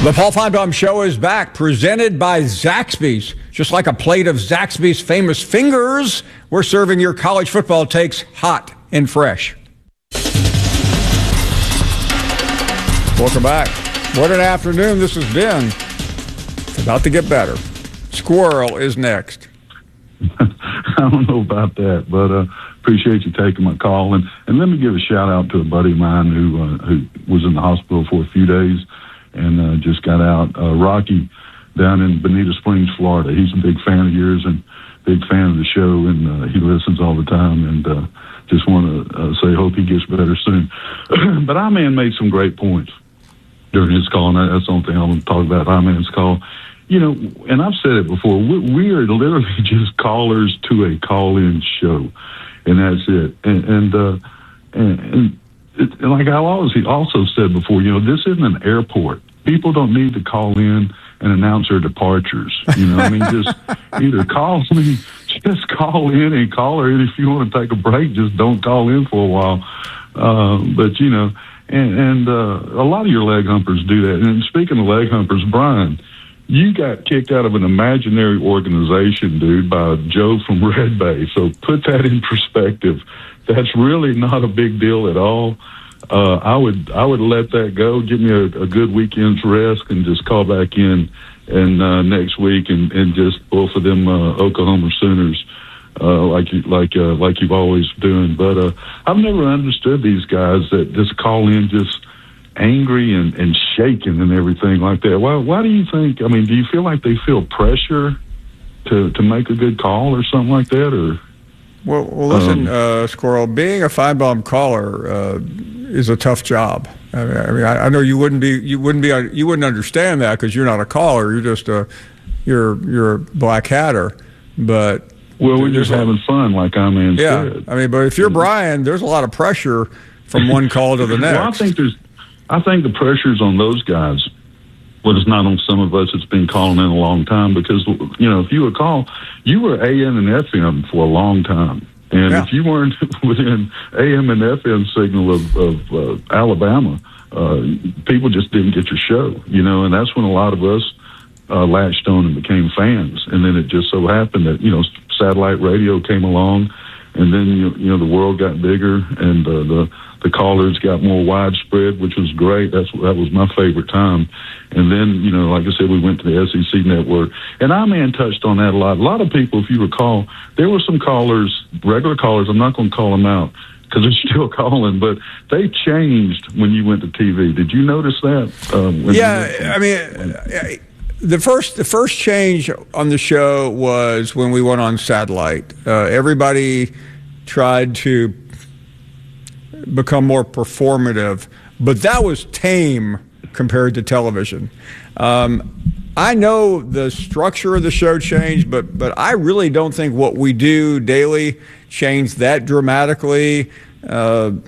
The Paul Feinbaum Show is back, presented by Zaxby's. Just like a plate of Zaxby's famous fingers, we're serving your college football takes hot and fresh. Welcome back. What an afternoon this has been. It's about to get better. Squirrel is next. I don't know about that, but appreciate you taking my call. And let me give a shout out to a buddy of mine who was in the hospital for a few days and just got out. Rocky down in Bonita Springs, Florida. He's a big fan of yours and big fan of the show, and he listens all the time. And just want to say hope he gets better soon. But I-Man made some great points during his call, and that's the only thing I want to talk about, I-Man's call. You know, and I've said it before, we are literally just callers to a call-in show, and that's it. And like I also said before, you know, this isn't an airport. People don't need to call in and announce their departures. You know, I mean, just either call me, just call in and call her. And if you want to take a break, just don't call in for a while. But, you know, and a lot of your leg humpers do that. And speaking of leg humpers, Brian, you got kicked out of an imaginary organization, dude, by Joe from Red Bay. So put that in perspective. That's really not a big deal at all. I would let that go. Give me a good weekend's rest and just call back in and next week and just both of them Oklahoma Sooners like you've always doing. But I've never understood these guys that just call in just angry and shaking and everything like that. Why do you think? I mean, do you feel like they feel pressure to make a good call or something like that? Or Well, listen, Squirrel, being a Feinbaum caller is a tough job. I know you wouldn't understand that because you're not a caller. You're just you're a black hatter. But we're just having fun, like I-Man said. I mean, but if you're Brian, there's a lot of pressure from one call to the next. Well, I think the pressure's on those guys, but it's not on some of us that's been calling in a long time because, you know, if you recall, you were AM and FM for a long time. And if you weren't within AM and FM signal of Alabama, people just didn't get your show, you know, and that's when a lot of us latched on and became fans. And then it just so happened that, you know, satellite radio came along, and then, you know, the world got bigger and the callers got more widespread, which was great. That was my favorite time. And then, you know, like I said, we went to the SEC network. And I-Man touched on that a lot. A lot of people, if you recall, there were some callers, regular callers, I'm not going to call them out because they're still calling, but they changed when you went to TV. Did you notice that? The first change on the show was when we went on satellite. Everybody tried to become more performative, but that was tame compared to television. I know the structure of the show changed, but I really don't think what we do daily changed that dramatically. 12,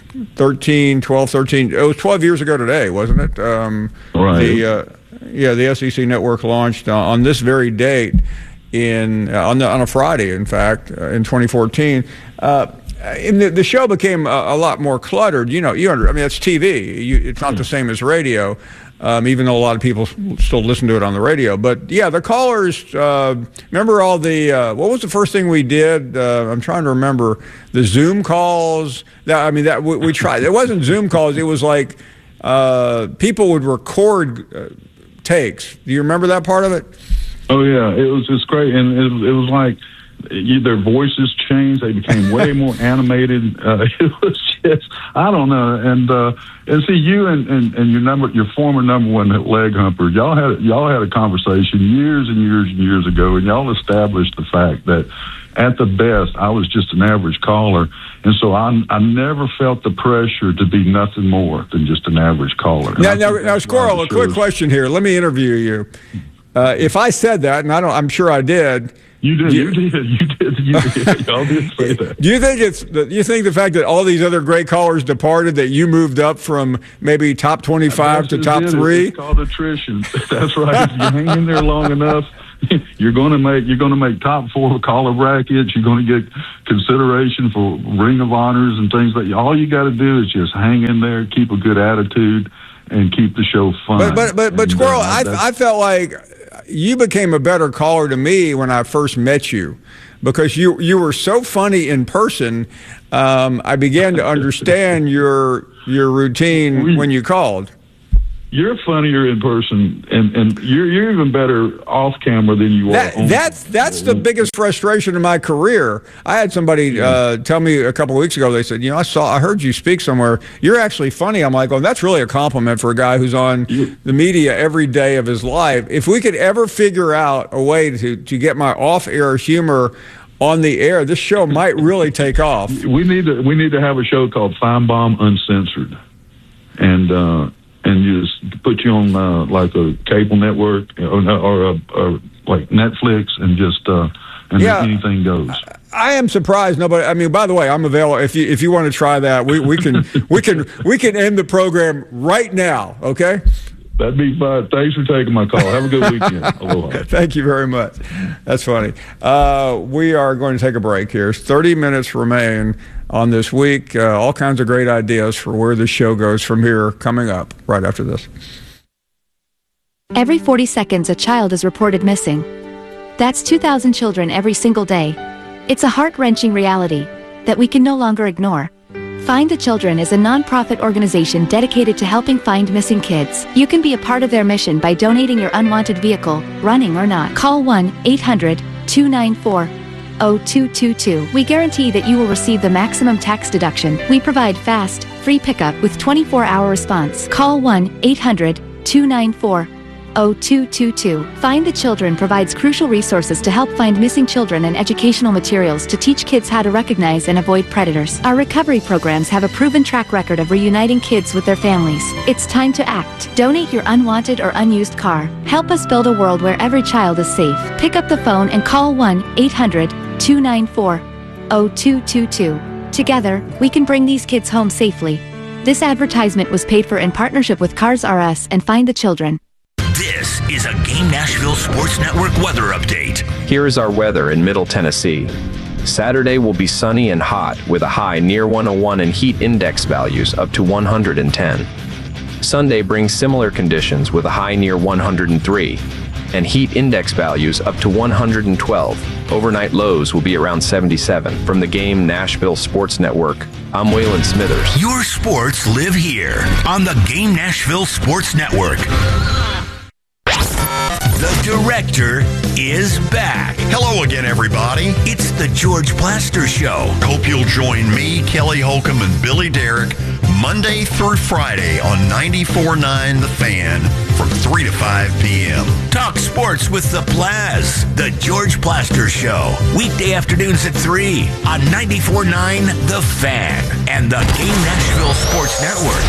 13, it was 12 years ago today, wasn't it? Right. The SEC network launched on this very date on a Friday, in fact, in 2014. And the show became a lot more cluttered. You know, it's TV. It's not the same as radio, even though a lot of people still listen to it on the radio. But yeah, the callers. Remember all the? What was the first thing we did? I'm trying to remember the Zoom calls. We tried. It wasn't Zoom calls. It was like people would record takes. Do you remember that part of it? Oh yeah, it was just great, and it was like. Their voices changed. They became way more animated. It was just, I don't know. And see, you and your former number one leg humper, y'all had a conversation years and years and years ago, and y'all established the fact that at the best, I was just an average caller. And so I never felt the pressure to be nothing more than just an average caller. Now, Squirrel, a quick question here. Let me interview you. If I said that, and I'm sure I did. You did. Y'all did say that. Do you think the fact that all these other great callers departed, that you moved up from maybe top 25 to top 3? It's called attrition. That's right. If you hang in there long enough, you're going to make top 4 caller brackets. You're going to get consideration for Ring of Honors and things like that. All you got to do is just hang in there, keep a good attitude, and keep the show fun. But Squirrel, I felt like you became a better caller to me when I first met you, because you were so funny in person. I began to understand your routine when you called. You're funnier in person, and you're even better off camera than you are. That's the biggest frustration in my career. I had somebody tell me a couple of weeks ago. They said, I heard you speak somewhere. You're actually funny. I'm like, that's really a compliment for a guy who's on the media every day of his life. If we could ever figure out a way to get my off-air humor on the air, this show might really take off. We need to have a show called Feinbaum Uncensored, and you just put you on like a cable network or like Netflix, and just anything goes. I am surprised nobody. I mean, by the way, I'm available if you want to try that. We can end the program right now. Okay. That'd be fine. Thanks for taking my call. Have a good weekend. Aloha. Thank you very much. That's funny. We are going to take a break here. 30 minutes remain on this week. All kinds of great ideas for where the show goes from here coming up right after this. Every 40 seconds, a child is reported missing. That's 2,000 children every single day. It's a heart-wrenching reality that we can no longer ignore. Find the Children is a non-profit organization dedicated to helping find missing kids. You can be a part of their mission by donating your unwanted vehicle, running or not. Call 1-800-294-0222. We guarantee that you will receive the maximum tax deduction. We provide fast, free pickup with 24-hour response. Call 1-800-294-0222. Find the Children provides crucial resources to help find missing children and educational materials to teach kids how to recognize and avoid predators. Our recovery programs have a proven track record of reuniting kids with their families. It's time to act. Donate your unwanted or unused car. Help us build a world where every child is safe. Pick up the phone and call 1-800-294-0222. Together, we can bring these kids home safely. This advertisement was paid for in partnership with Cars R Us and Find the Children. This is a Game Nashville Sports Network weather update. Here is our weather in Middle Tennessee. Saturday will be sunny and hot with a high near 101 and heat index values up to 110. Sunday brings similar conditions with a high near 103 and heat index values up to 112. Overnight lows will be around 77. From the Game Nashville Sports Network, I'm Waylon Smithers. Your sports live here on the Game Nashville Sports Network. The Director is back. Hello again, everybody. It's the George Plaster Show. Hope you'll join me, Kelly Holcomb, and Billy Derrick Monday through Friday on 94.9 The Fan from 3 to 5 p.m. Talk sports with the Plaz. The George Plaster Show. Weekday afternoons at 3 on 94.9 The Fan and the Game Nashville Sports Network.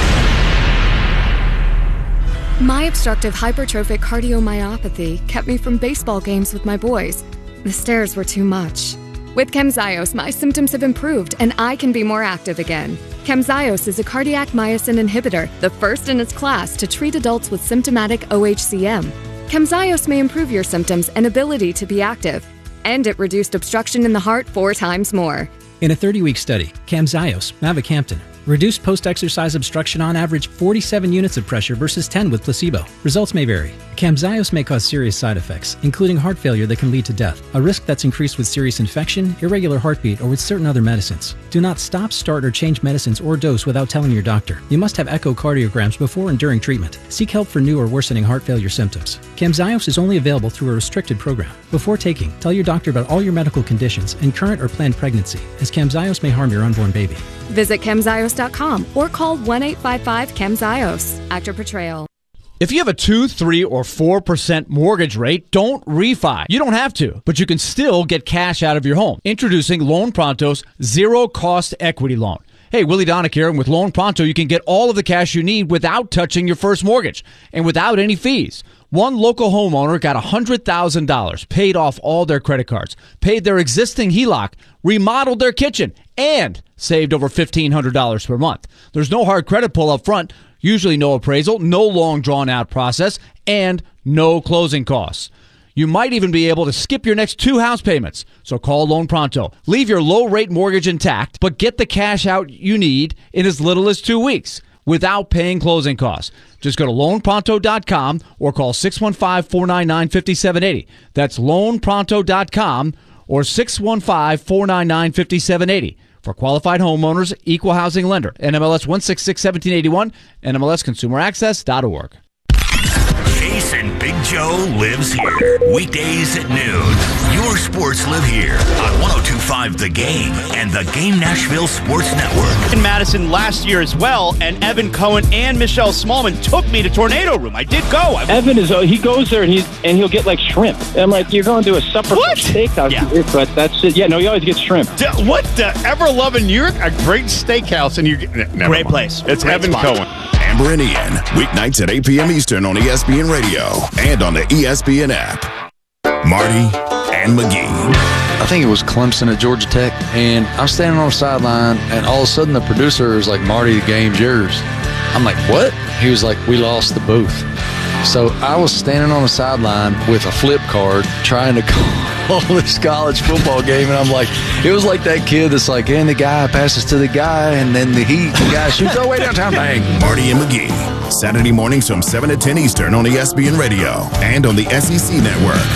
My obstructive hypertrophic cardiomyopathy kept me from baseball games with my boys. The stairs were too much. With Camzyos, my symptoms have improved and I can be more active again. Camzyos is a cardiac myosin inhibitor, the first in its class to treat adults with symptomatic OHCM. Camzyos may improve your symptoms and ability to be active, and it reduced obstruction in the heart 4 times more. In a 30-week study, Camzyos, mavacamten, reduced post-exercise obstruction on average 47 units of pressure versus 10 with placebo. Results may vary. Camzyos may cause serious side effects, including heart failure that can lead to death, a risk that's increased with serious infection, irregular heartbeat, or with certain other medicines. Do not stop, start, or change medicines or dose without telling your doctor. You must have echocardiograms before and during treatment. Seek help for new or worsening heart failure symptoms. Camzyos is only available through a restricted program. Before taking, tell your doctor about all your medical conditions and current or planned pregnancy, as Camzyos may harm your unborn baby. Visit Camzyos.com or call 1-855-CAMZYOS. Actor Portrayal. If you have a 2, 3, or 4% mortgage rate, don't refi. You don't have to, but you can still get cash out of your home. Introducing Loan Pronto's zero-cost equity loan. Hey, Willie Donick here, and with Loan Pronto, you can get all of the cash you need without touching your first mortgage and without any fees. One local homeowner got $100,000, paid off all their credit cards, paid their existing HELOC, remodeled their kitchen, and saved over $1,500 per month. There's no hard credit pull up front, usually no appraisal, no long drawn-out process, and no closing costs. You might even be able to skip your next 2 house payments. So call Loan Pronto. Leave your low-rate mortgage intact, but get the cash out you need in as little as 2 weeks. without paying closing costs. Just go to loanpronto.com or call 615-499-5780. That's loanpronto.com or 615-499-5780. For qualified homeowners, equal housing lender. NMLS 1661781, NMLSconsumeraccess.org. Jason Big Joe lives here. Weekdays at noon. Your sports live here on 102.5 The Game and the Game Nashville Sports Network. In Madison last year as well, and Evan Cohen and Michelle Smallman took me to Tornado Room. I did go. Evan he goes there and he'll get like shrimp. And I'm like, you're going to a supper steakhouse, yeah. But that's it. Yeah, no, he always gets shrimp. What? Ever loving New York? A great steakhouse, and great place. It's great Evan spot. Cohen. Amber and Ian, weeknights at 8 p.m. Eastern on ESPN Radio and on the ESPN app. Marty and McGee. I think it was Clemson at Georgia Tech, and I'm standing on the sideline, and all of a sudden the producer is like, "Marty, the game's yours." I'm like, "What?" He was like, "We lost the booth." So I was standing on the sideline with a flip card trying to call this college football game, and I'm like, it was like that kid that's like, and the guy passes to the guy, and then the guy shoots all the way downtown. Bang. Marty and McGee, Saturday mornings from 7 to 10 Eastern on ESPN Radio and on the SEC Network.